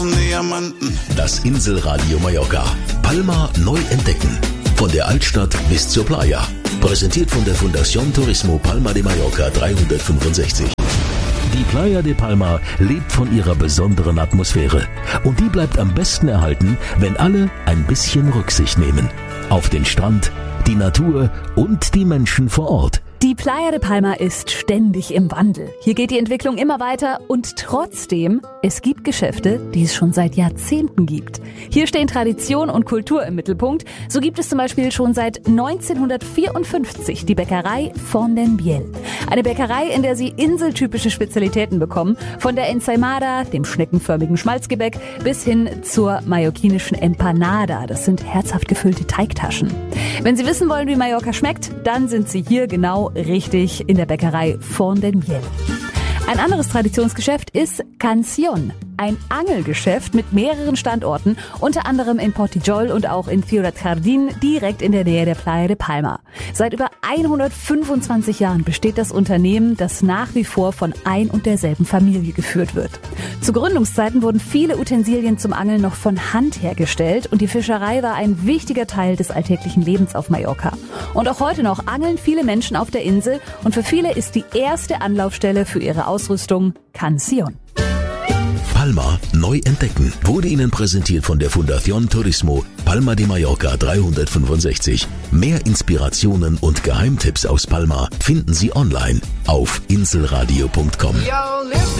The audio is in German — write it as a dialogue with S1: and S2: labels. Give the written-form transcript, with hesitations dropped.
S1: Das Inselradio Mallorca. Palma neu entdecken. Von der Altstadt bis zur Playa. Präsentiert von der Fundación Turismo Palma de Mallorca 365. Die Playa de Palma lebt von ihrer besonderen Atmosphäre. Und die bleibt am besten erhalten, wenn alle ein bisschen Rücksicht nehmen. Auf den Strand, die Natur und die Menschen vor Ort.
S2: Die Playa de Palma ist ständig im Wandel. Hier geht die Entwicklung immer weiter und trotzdem, es gibt Geschäfte, die es schon seit Jahrzehnten gibt. Hier stehen Tradition und Kultur im Mittelpunkt. So gibt es zum Beispiel schon seit 1954 die Bäckerei Font den Biel. Eine Bäckerei, in der Sie inseltypische Spezialitäten bekommen, von der Ensaimada, dem schneckenförmigen Schmalzgebäck, bis hin zur mallorquinischen Empanada. Das sind herzhaft gefüllte Teigtaschen. Wenn Sie wissen wollen, wie Mallorca schmeckt, dann sind Sie hier genau richtig in der Bäckerei Font den Biel. Ein anderes Traditionsgeschäft ist Canción, ein Angelgeschäft mit mehreren Standorten, unter anderem in Portijol und auch in Ciudad Jardín, direkt in der Nähe der Playa de Palma. Seit über 125 Jahren besteht das Unternehmen, das nach wie vor von ein und derselben Familie geführt wird. Zu Gründungszeiten wurden viele Utensilien zum Angeln noch von Hand hergestellt und die Fischerei war ein wichtiger Teil des alltäglichen Lebens auf Mallorca. Und auch heute noch angeln viele Menschen auf der Insel und für viele ist die erste Anlaufstelle für ihre Ausrüstung Canción.
S1: Palma neu entdecken wurde Ihnen präsentiert von der Fundación Turismo Palma de Mallorca 365. Mehr Inspirationen und Geheimtipps aus Palma finden Sie online auf inselradio.com.